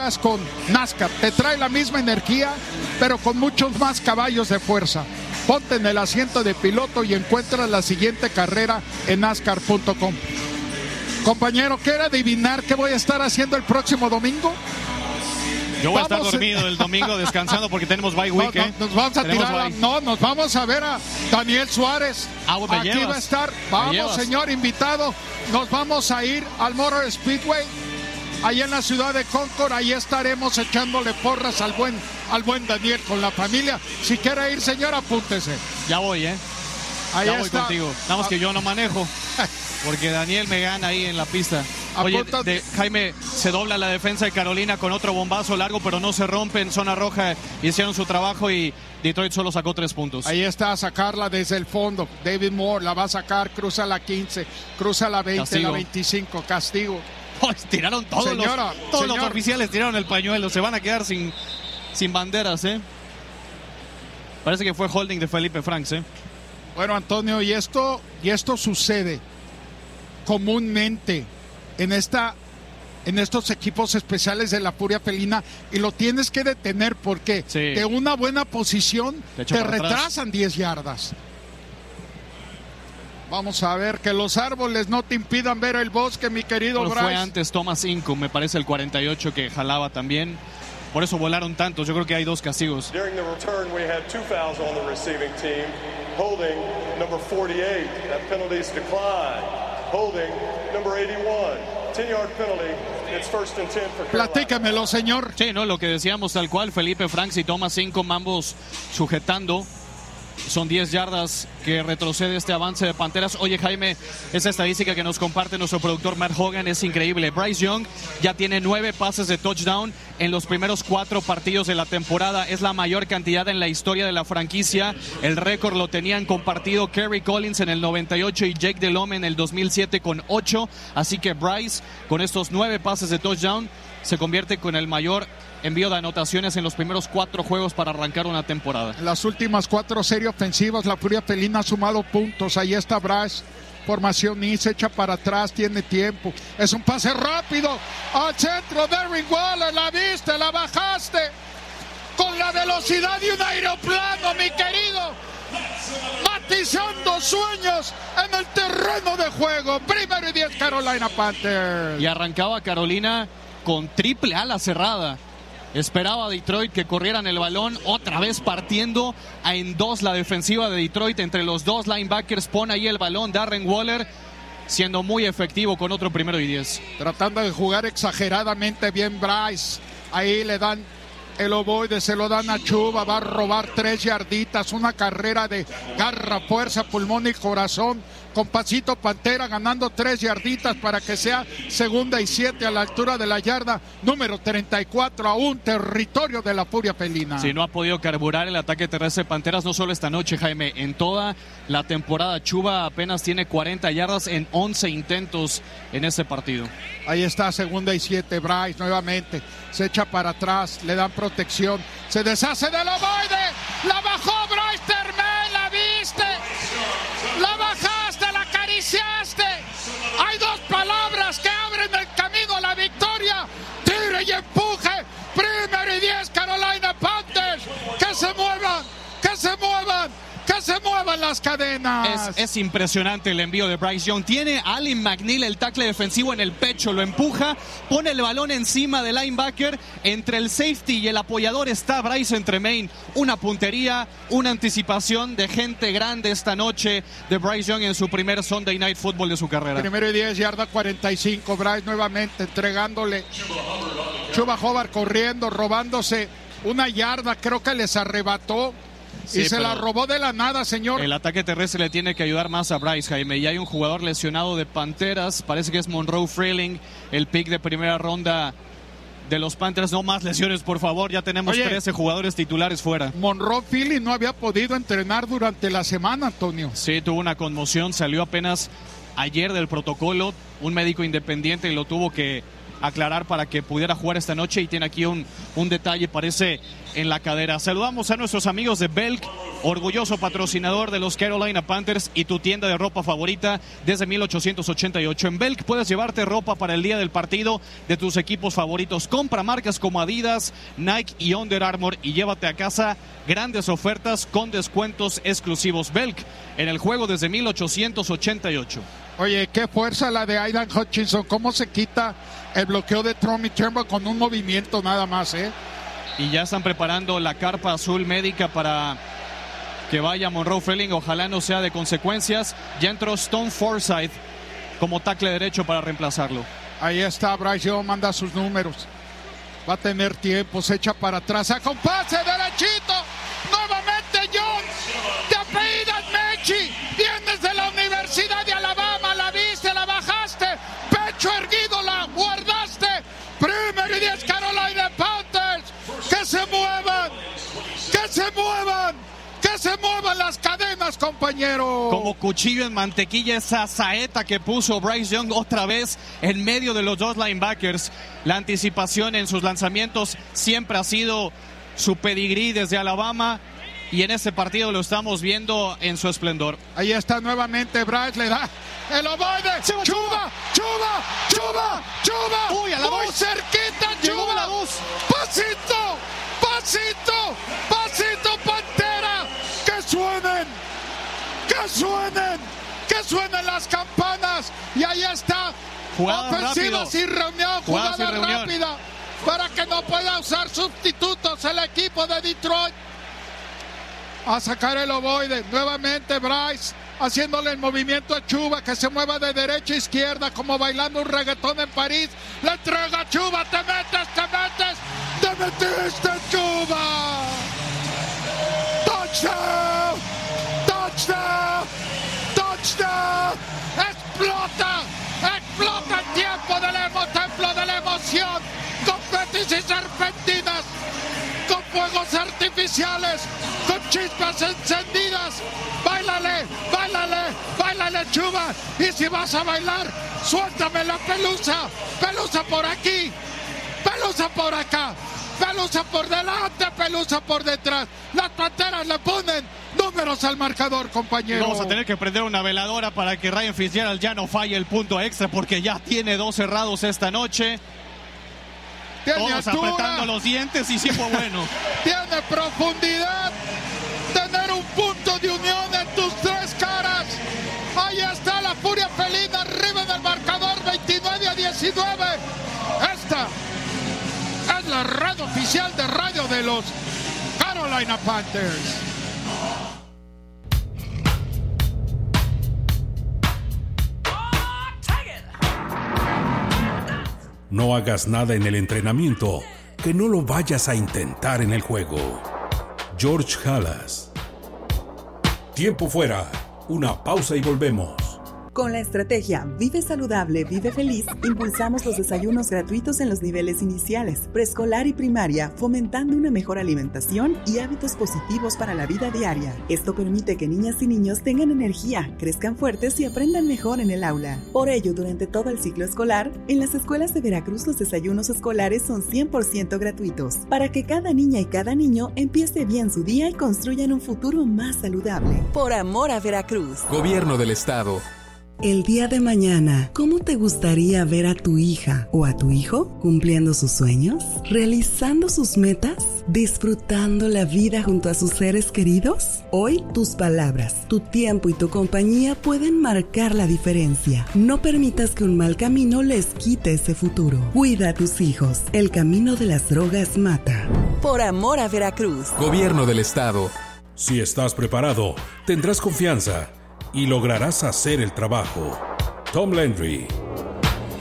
hagas con NASCAR. Te trae la misma energía, pero con muchos más caballos de fuerza. Ponte en el asiento de piloto y encuentra la siguiente carrera en NASCAR.com. Compañero, ¿quiere adivinar qué voy a estar haciendo el próximo domingo? Yo voy a estar dormido el domingo descansando porque tenemos bye week. Nos vamos a tirar. Nos vamos a ver a Daniel Suárez. Aquí va a estar. Vamos, señor invitado. Nos vamos a ir al Motor Speedway, ahí en la ciudad de Concord. Ahí estaremos echándole porras al buen Daniel con la familia. Si quiere ir, señor, apúntese. Ya voy, Ahí ya voy contigo. Nada más que yo no manejo, porque Daniel me gana ahí en la pista. Oye, Jaime, se dobla la defensa de Carolina con otro bombazo largo, pero no se rompe en zona roja. Hicieron su trabajo y Detroit solo sacó 3 puntos. Ahí está, a sacarla desde el fondo. David Moore la va a sacar, cruza la 15, cruza la 20, castigo. La 25, castigo. Tiraron todos los oficiales, tiraron el pañuelo. Se van a quedar sin banderas, Parece que fue holding de Felipe Franks, Bueno, Antonio, y esto sucede comúnmente en estos equipos especiales de la Furia Felina, y lo tienes que detener porque de una buena posición te retrasan 10 yardas. Vamos a ver que los árboles no te impidan ver el bosque, mi querido Bryce. Fue antes Thomas Inco, me parece el 48 que jalaba también. Por eso volaron tantos. Yo creo que hay 2 castigos. During the return we had 2 fouls on the receiving team. Holding number 48. That penalty's declined. Holding number 81. 10-yard penalty. It's first and 10 for Carolina. Platícamelo, señor. Sí, lo que decíamos tal cual. Felipe Franks y Thomas Inco, ambos sujetando. Son 10 yardas que retrocede este avance de Panteras. Oye, Jaime, esa estadística que nos comparte nuestro productor Matt Hogan es increíble. Bryce Young ya tiene 9 pases de touchdown en los primeros 4 partidos de la temporada. Es la mayor cantidad en la historia de la franquicia. El récord lo tenían compartido Kerry Collins en el 98 y Jake Delhomme en el 2007 con 8. Así que Bryce, con estos 9 pases de touchdown, se convierte con el mayor envío de anotaciones en los primeros 4 juegos para arrancar una temporada. En las últimas 4 series ofensivas, la Furia Felina ha sumado puntos. Ahí está Bryce, formación y se echa para atrás, tiene tiempo. Es un pase rápido al centro. Darren Waller, la viste, la bajaste con la velocidad de un aeroplano, mi querido. Matizando sueños en el terreno de juego. 1º y 10, Carolina Panthers. Y arrancaba Carolina con triple ala cerrada. Esperaba a Detroit que corrieran el balón, otra vez partiendo en 2 la defensiva de Detroit. Entre los 2 linebackers pone ahí el balón Darren Waller, siendo muy efectivo con otro 1º y 10. Tratando de jugar exageradamente bien Bryce. Ahí le dan el ovoide, se lo dan a Chuba, va a robar 3 yarditas, una carrera de garra, fuerza, pulmón y corazón. Con pasito Pantera ganando 3 yarditas para que sea 2ª y 7 a la altura de la yarda número 34, a un territorio de la Furia Felina. Si no ha podido carburar el ataque terrestre de Panteras, no solo esta noche, Jaime, en toda la temporada. Chuba apenas tiene 40 yardas en 11 intentos en este partido. Ahí está, 2ª y 7, Bryce nuevamente se echa para atrás, le dan protección, se deshace del ovoide, la bajó Bryce Termel, la viste, la bajaste, la acariciaste. Hay 2 palabras que abren el camino a la victoria: tire y empuje. 1º y 10, Carolina Panthers. Que se muevan, que se muevan, que se muevan las cadenas. Es impresionante el envío de Bryce Young. Tiene a Allen McNeil, el tackle defensivo, en el pecho, lo empuja, pone el balón encima del linebacker. Entre el safety y el apoyador está Bryce Tremaine. Una puntería, una anticipación de gente grande esta noche de Bryce Young en su primer Sunday Night Football de su carrera. 1º y 10, yarda 45. Bryce nuevamente entregándole. Chuba Hubbard corriendo, robándose 1 yarda, creo que les arrebató. Sí, y se la robó de la nada, señor. El ataque terrestre le tiene que ayudar más a Bryce, Jaime. Y hay un jugador lesionado de Panteras, parece que es Monroe Freeling, el pick de primera ronda de los Panthers. No más lesiones, por favor. Ya tenemos 13 jugadores titulares fuera. Monroe Freeling no había podido entrenar durante la semana, Antonio. Sí, tuvo una conmoción, salió apenas ayer del protocolo. Un médico independiente lo tuvo que aclarar para que pudiera jugar esta noche y tiene aquí un detalle, parece, en la cadera. Saludamos a nuestros amigos de Belk, orgulloso patrocinador de los Carolina Panthers y tu tienda de ropa favorita desde 1888. En Belk puedes llevarte ropa para el día del partido de tus equipos favoritos. Compra marcas como Adidas, Nike y Under Armour y llévate a casa grandes ofertas con descuentos exclusivos. Belk, en el juego desde 1888. Oye, qué fuerza la de Aidan Hutchinson. Cómo se quita el bloqueo de Tommy Turnbull con un movimiento nada más, Y ya están preparando la carpa azul médica para que vaya Monroe Felling. Ojalá no sea de consecuencias. Ya entró Stone Forsythe como tackle derecho para reemplazarlo. Ahí está, Bryce Young manda sus números. Va a tener tiempo, se echa para atrás. ¡A con pase derechito! Nuevamente Jones. Te apellidas Mechi. Vienes de la Universidad de Alabama. La viste, la bajaste. Pecho erguido, la guardaste. Primero y 10 Carolina Panthers. ¡Que se muevan! ¡Que se muevan! ¡Que se muevan las cadenas, compañero! Como cuchillo en mantequilla esa saeta que puso Bryce Young otra vez en medio de los dos linebackers. La anticipación en sus lanzamientos siempre ha sido su pedigrí desde Alabama y en este partido lo estamos viendo en su esplendor. Ahí está nuevamente Bryce, le da el ovoide. ¡Chuba! ¡Uy, a la muy voz! cerquita, Llegó Chuba! la voz. ¡Pasito! Pantera! ¡Que suenen las campanas! Y ahí está. Jugada Ofensivas y reunión, Jugadas jugada y reunión. rápida para que no pueda usar sustitutos el equipo de Detroit. A sacar el ovoide, nuevamente Bryce haciéndole el movimiento a Chuba, que se mueva de derecha a izquierda como bailando un reggaetón en París. Le entrega a Chuba, te metiste Chuba. Touchdown. Explota el tiempo templo de la emoción, confetis y serpentinas, con fuegos artificiales, con chispas encendidas. Báilale, Chuba. Y si vas a bailar, suéltame la pelusa por aquí, pelusa por acá, pelusa por delante, pelusa por detrás. Las Panteras le ponen números al marcador, compañero. Vamos a tener que prender una veladora para que Ryan Fitzgerald ya no falle el punto extra, porque ya tiene 2 cerrados esta noche. Todos apretando los dientes y sí fue bueno. Tiene profundidad. Tener un punto de unión en tus 3 caras. Ahí está la furia felina arriba del marcador, 29-19. Esta es la red oficial de radio de los Carolina Panthers. No hagas nada en el entrenamiento que no lo vayas a intentar en el juego. George Halas. Tiempo fuera. Una pausa y volvemos. Con la estrategia Vive Saludable, Vive Feliz, impulsamos los desayunos gratuitos en los niveles iniciales, preescolar y primaria, fomentando una mejor alimentación y hábitos positivos para la vida diaria. Esto permite que niñas y niños tengan energía, crezcan fuertes y aprendan mejor en el aula. Por ello, durante todo el ciclo escolar, en las escuelas de Veracruz los desayunos escolares son 100% gratuitos, para que cada niña y cada niño empiece bien su día y construyan un futuro más saludable. Por amor a Veracruz. Gobierno del Estado. El día de mañana, ¿cómo te gustaría ver a tu hija o a tu hijo cumpliendo sus sueños, realizando sus metas, disfrutando la vida junto a sus seres queridos? Hoy, tus palabras, tu tiempo y tu compañía pueden marcar la diferencia. No permitas que un mal camino les quite ese futuro. Cuida a tus hijos. El camino de las drogas mata. Por amor a Veracruz. Gobierno del Estado. Si estás preparado, tendrás confianza y lograrás hacer el trabajo. Tom Landry.